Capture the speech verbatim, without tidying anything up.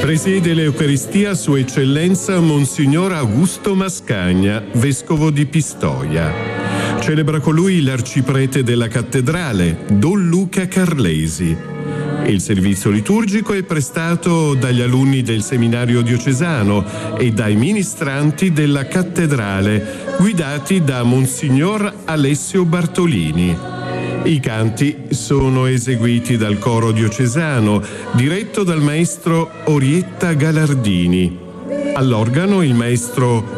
Presiede l'Eucaristia Sua Eccellenza Monsignor Augusto Mascagna, Vescovo di Pistoia. Celebra con lui l'arciprete della cattedrale, Don Luca Carlesi. Il servizio liturgico è prestato dagli alunni del seminario diocesano e dai ministranti della cattedrale, guidati da Monsignor Alessio Bartolini. I canti sono eseguiti dal coro diocesano, diretto dal maestro Orietta Galardini. All'organo il maestro